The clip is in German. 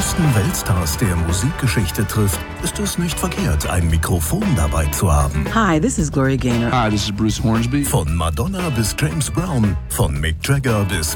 größten Weltstars der Musikgeschichte trifft, ist es nicht verkehrt, ein Mikrofon dabei zu haben. Hi, this is Gloria Gaynor. Hi, this is Bruce Hornsby. Von Madonna bis James Brown, von Mick Jagger bis